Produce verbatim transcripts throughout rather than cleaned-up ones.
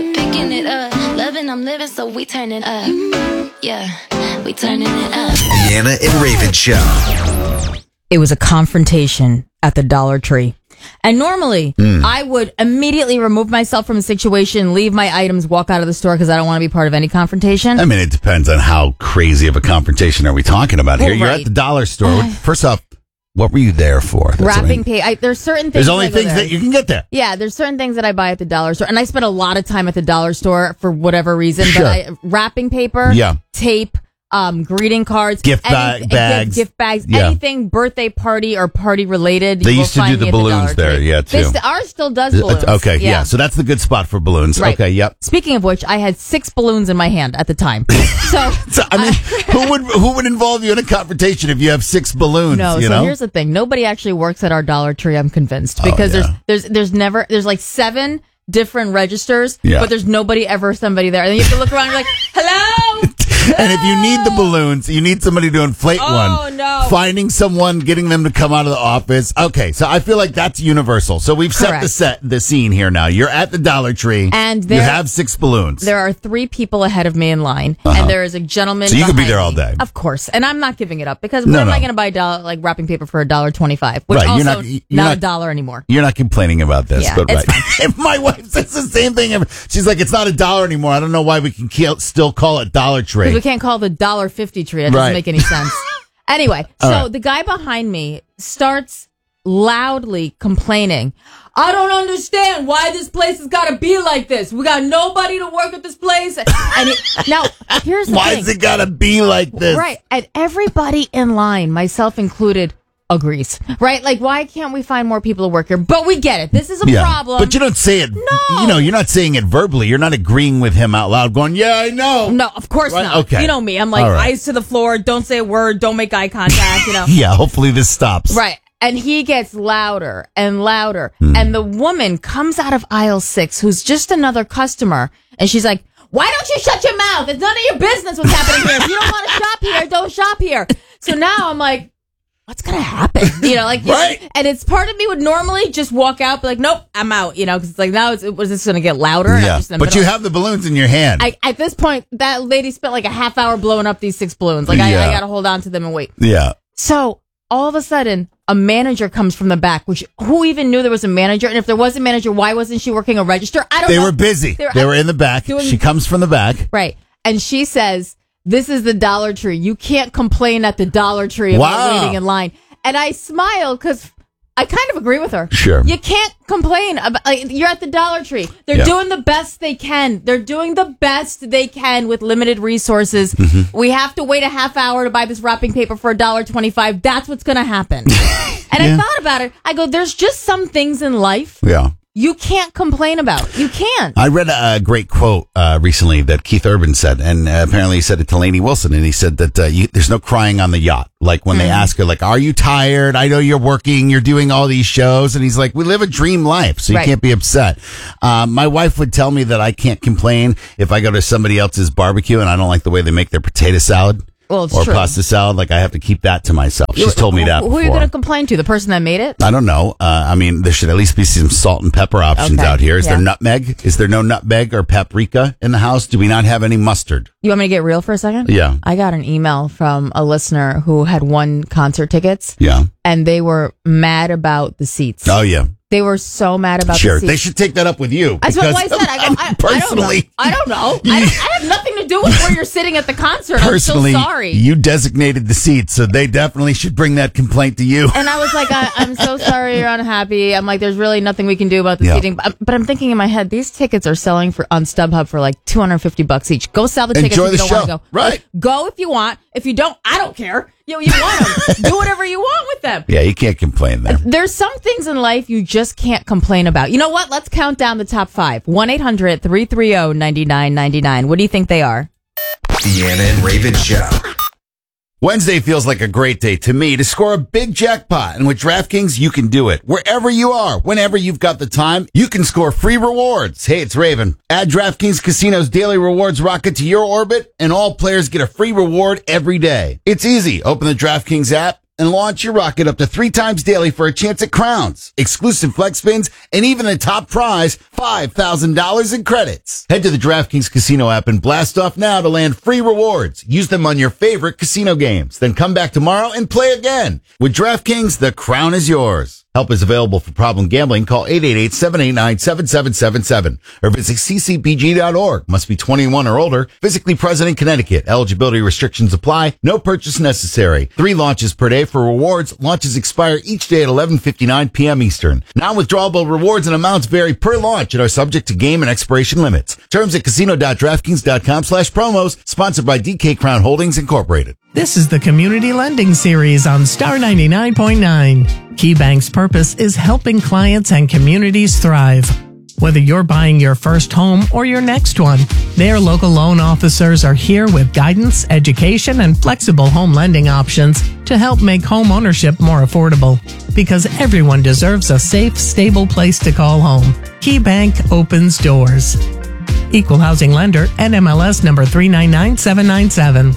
up, picking it up. Loving, I'm living, so we turn it up. Yeah, we turning it up. Deanna and Raven Show. It was a confrontation at the Dollar Tree. And normally, mm. I would immediately remove myself from the situation, leave my items, walk out of the store because I don't want to be part of any confrontation. I mean, it depends on how crazy of a confrontation are we talking about here. Well, You're right. at the dollar store. First off, what were you there for? That's Wrapping I mean. paper. There's certain things. There's only things that you can get there. Yeah, there's certain things that I buy at the dollar store. And I spend a lot of time at the dollar store for whatever reason. Sure. But I, wrapping paper, yeah. tape, Um, greeting cards, gift any, bag, bags, gift, gift bags, yeah. anything birthday party or party related. They used to do the balloons there, tree. yeah, too. This, ours still does balloons. Okay, yeah. yeah. So that's the good spot for balloons. Right. Okay, yep. Speaking of which, I had six balloons in my hand at the time. So, so I mean, who would who would involve you in a confrontation if you have six balloons? No. You so know? here's the thing: nobody actually works at our Dollar Tree. I'm convinced because oh, yeah. there's there's there's never there's like seven different registers, yeah. but there's nobody ever somebody there, and then you have to look around and you're like, hello. And if you need the balloons, you need somebody to inflate oh, one. Oh, no. Finding someone, getting them to come out of the office. Okay, so I feel like that's universal. So we've Correct. set the set, the scene here now. You're at the Dollar Tree. And there, you have six balloons. There are three people ahead of me in line. Uh-huh. And there is a gentleman So you could be there me. all day. Of course. And I'm not giving it up because no, when no. am I going to buy dollar, like wrapping paper for a dollar twenty-five? Which right, also you're not, you're not, not a dollar anymore. You're not complaining about this, yeah, but it's right. fine. If my wife says the same thing, she's like, it's not a dollar anymore. I don't know why we can still call it Dollar Tree. Because we can't call it the dollar fifty tree. It doesn't right. make any sense. Anyway, so right. the guy behind me starts loudly complaining. I don't understand why this place has got to be like this. We got nobody to work at this place. And it, now, here's the why thing. Why does it got to be like this? Right. And everybody in line, myself included, agrees. Right? Like, why can't we find more people to work here? But we get it. This is a yeah. problem. But you don't say it. No. You know, you're not saying it verbally. You're not agreeing with him out loud going, yeah, I know. No, of course right? not. Okay. You know me. I'm like, right. eyes to the floor. Don't say a word. Don't make eye contact, you know. Yeah, hopefully this stops. Right. And he gets louder and louder. Hmm. And the woman comes out of aisle six, who's just another customer. And she's like, why don't you shut your mouth? It's none of your business what's happening here. If you don't want to shop here, don't shop here. So now I'm like, what's going to happen? You know, like, right. And it's part of me would normally just walk out, be like, nope, I'm out, you know, because it's like, now it's, it was this going to get louder? And Yeah. I'm just in the But middle. you have the balloons in your hand. I, at this point, that lady spent like a half hour blowing up these six balloons. Like, Yeah. I, I got to hold on to them and wait. Yeah. So all of a sudden, a manager comes from the back, which who even knew there was a manager? And if there was a manager, why wasn't she working a register? I don't They know. were busy. They were, they were in the back. doing, she comes from the back. Right. And she says, this is the Dollar Tree. You can't complain at the Dollar Tree about Wow. waiting in line. And I smiled because I kind of agree with her. Sure. You can't complain about, like, you're at the Dollar Tree. They're Yeah. doing the best they can. They're doing the best they can with limited resources. Mm-hmm. We have to wait a half hour to buy this wrapping paper for a dollar twenty-five. That's what's going to happen. And Yeah. I thought about it. I go, there's just some things in life Yeah. you can't complain about. You can't. I read a, a great quote uh, recently that Keith Urban said, and uh, apparently he said it to Lainey Wilson, and he said that uh, you, there's no crying on the yacht. Like when mm. they ask her, like, are you tired? I know you're working, you're doing all these shows. And he's like, we live a dream life, so you right. can't be upset. Um, my wife would tell me that I can't complain if I go to somebody else's barbecue and I don't like the way they make their potato salad. Well, it's or true. pasta salad, like I have to keep that to myself. She's told me that Who before. are you going to complain to? The person that made it? I don't know. Uh, I mean, there should at least be some salt and pepper options Okay. out here. Is Yeah. there nutmeg? Is there no nutmeg or paprika in the house? Do we not have any mustard? You want me to get real for a second? Yeah. I got an email from a listener who had won concert tickets. Yeah. And they were mad about the seats. Oh, yeah. They were so mad about Sure. the seats. They should take that up with you. That's what I because said. I go, I, personally, I don't know. I don't know. I, don't, I have nothing to do with where you're sitting at the concert. personally, I'm so sorry. you designated the seats, so they definitely should bring that complaint to you. And I was like, I, I'm so sorry you're unhappy. I'm like, there's really nothing we can do about the Yeah. seating. But, but I'm thinking in my head, these tickets are selling for on StubHub for like two hundred fifty bucks each. Go sell the tickets Enjoy if you the don't show. want to go. Right. Like, go if you want. If you don't, I don't care. You, you want them. Do whatever you want with them. Yeah, you can't complain there. There's some things in life you just can't complain about. You know what? Let's count down the top five. one eight hundred three three zero nine nine nine nine. What do you think they are? Deanna and Raven Show. Wednesday feels like a great day to me to score a big jackpot. And with DraftKings, you can do it. Wherever you are, whenever you've got the time, you can score free rewards. Hey, it's Raven. Add DraftKings Casino's daily rewards rocket to your orbit, and all players get a free reward every day. It's easy. Open the DraftKings app and launch your rocket up to three times daily for a chance at crowns, exclusive flex spins, and even the top prize, five thousand dollars in credits. Head to the DraftKings Casino app and blast off now to land free rewards. Use them on your favorite casino games. Then come back tomorrow and play again. With DraftKings, the crown is yours. Help is available for problem gambling. Call eight eight eight, seven eight nine, seven seven seven seven or visit c c p g dot org. Must be twenty-one or older. Physically present in Connecticut. Eligibility restrictions apply. No purchase necessary. Three launches per day for rewards. Launches expire each day at eleven fifty-nine p.m. Eastern. Non-withdrawable rewards and amounts vary per launch and are subject to game and expiration limits. Terms at casino dot draftkings dot com slash promos. Sponsored by D K Crown Holdings Incorporated. This is the Community Lending Series on Star ninety-nine point nine. KeyBank's purpose is helping clients and communities thrive. Whether you're buying your first home or your next one, their local loan officers are here with guidance, education, and flexible home lending options to help make home ownership more affordable. Because everyone deserves a safe, stable place to call home. KeyBank opens doors. Equal housing lender, N M L S number three nine nine seven nine seven.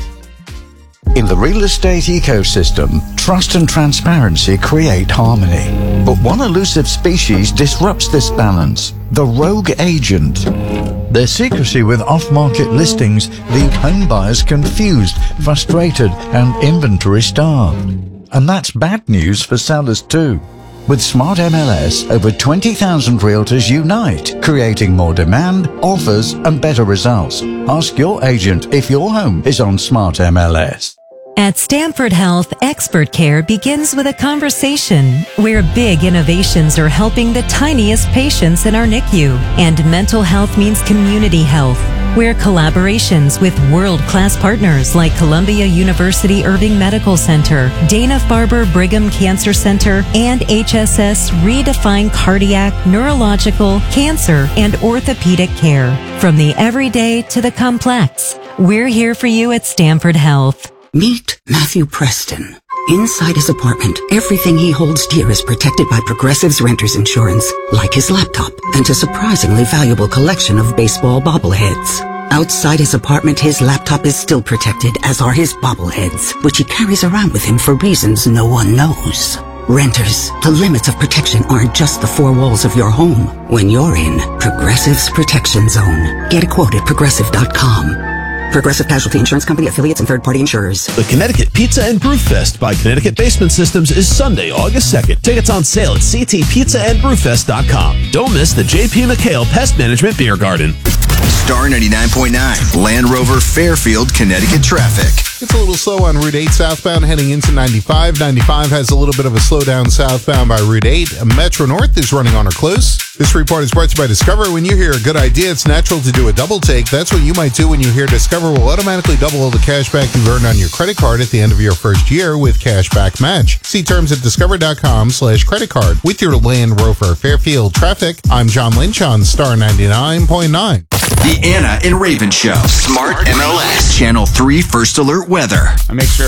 In the real estate ecosystem, trust and transparency create harmony. But one elusive species disrupts this balance: the rogue agent. Their secrecy with off-market listings leave home buyers confused, frustrated, and inventory-starved. And that's bad news for sellers too. With Smart M L S, over twenty thousand realtors unite, creating more demand, offers, and better results. Ask your agent if your home is on Smart M L S. At Stanford Health, expert care begins with a conversation where big innovations are helping the tiniest patients in our N I C U. And mental health means community health, where collaborations with world-class partners like Columbia University Irving Medical Center, Dana-Farber Brigham Cancer Center, and H S S redefine cardiac, neurological, cancer, and orthopedic care. From the everyday to the complex, we're here for you at Stanford Health. Meet Matthew Preston. Inside his apartment, everything he holds dear is protected by Progressive's Renter's Insurance, like his laptop and a surprisingly valuable collection of baseball bobbleheads. Outside his apartment, his laptop is still protected, as are his bobbleheads, which he carries around with him for reasons no one knows. Renters, the limits of protection aren't just the four walls of your home. When you're in Progressive's Protection Zone, get a quote at progressive dot com. Progressive Casualty Insurance Company, affiliates, and third-party insurers. The Connecticut Pizza and Brew Fest by Connecticut Basement Systems is Sunday, August second. Tickets on sale at c t pizza and brew fest dot com. Don't miss the J P McHale Pest Management Beer Garden. Star ninety-nine point nine, Land Rover Fairfield, Connecticut traffic. It's a little slow on Route eight southbound heading into ninety-five. ninety-five has a little bit of a slowdown southbound by Route eight. Metro North is running on or close. This report is brought to you by Discover. When you hear a good idea, it's natural to do a double take. That's what you might do when you hear Discover will automatically double all the cash back you've earned on your credit card at the end of your first year with Cashback Match. See terms at discover dot com slash credit card. With your Land Rover Fairfield traffic, I'm John Lynch on Star ninety-nine point nine. The Anna and Raven Show. Smart M L S. Channel three First Alert Weather. I make sure